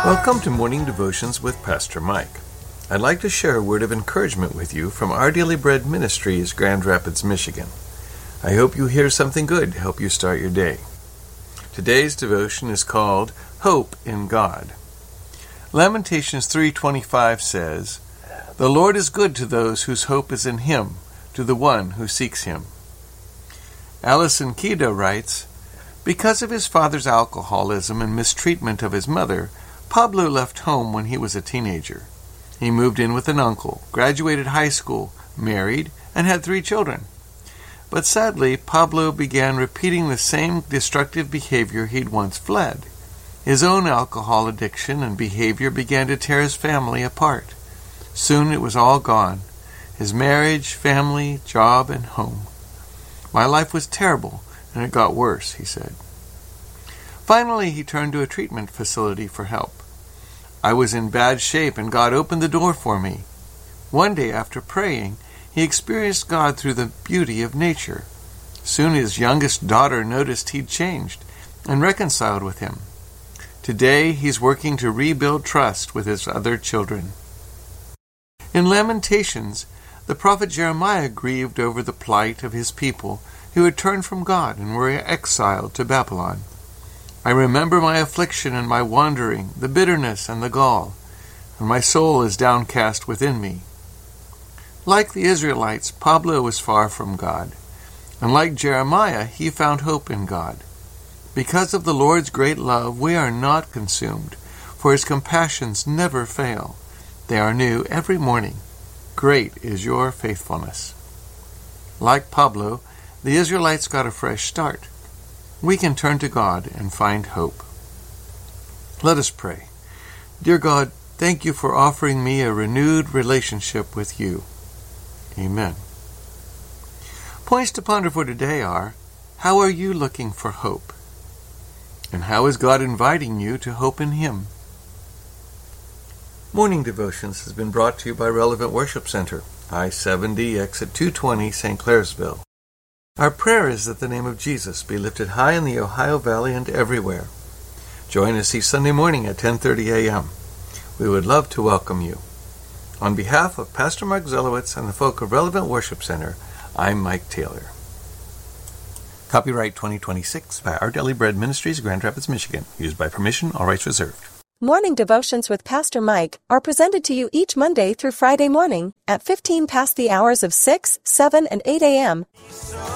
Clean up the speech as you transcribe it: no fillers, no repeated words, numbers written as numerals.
Welcome to Morning Devotions with Pastor Mike. I'd like to share a word of encouragement with you from Our Daily Bread Ministries, Grand Rapids, Michigan. I hope you hear something good to help you start your day. Today's devotion is called Hope in God. Lamentations 3:25 says, "The Lord is good to those whose hope is in Him, to the one who seeks Him." Alison Kida writes, "Because of his father's alcoholism and mistreatment of his mother, Pablo left home when he was a teenager. He moved in with an uncle, graduated high school, married, and had 3 children. But sadly, Pablo began repeating the same destructive behavior he'd once fled. His own alcohol addiction and behavior began to tear his family apart. Soon it was all gone. His marriage, family, job, and home. My life was terrible, and it got worse," he said. Finally, he turned to a treatment facility for help. "I was in bad shape, and God opened the door for me. One day after praying, he experienced God through the beauty of nature. Soon his youngest daughter noticed he'd changed and reconciled with him. Today, he's working to rebuild trust with his other children." In Lamentations, the prophet Jeremiah grieved over the plight of his people who had turned from God and were exiled to Babylon. "I remember my affliction and my wandering, the bitterness and the gall, and my soul is downcast within me." Like the Israelites, Pablo was far from God. And like Jeremiah, he found hope in God. Because of the Lord's great love, we are not consumed, for his compassions never fail. They are new every morning. Great is your faithfulness. Like Pablo, the Israelites got a fresh start. We can turn to God and find hope. Let us pray. Dear God, thank you for offering me a renewed relationship with you. Amen. Points to ponder for today are, how are you looking for hope? And how is God inviting you to hope in Him? Morning Devotions has been brought to you by Relevant Worship Center, I-70, exit 220, St. Clairsville. Our prayer is that the name of Jesus be lifted high in the Ohio Valley and everywhere. Join us each Sunday morning at 10:30 a.m. We would love to welcome you. On behalf of Pastor Mark Zelowitz and the folk of Relevant Worship Center, I'm Mike Taylor. Copyright 2026 by Our Daily Bread Ministries, Grand Rapids, Michigan. Used by permission, all rights reserved. Morning Devotions with Pastor Mike are presented to you each Monday through Friday morning at 15 past the hours of 6, 7, and 8 a.m.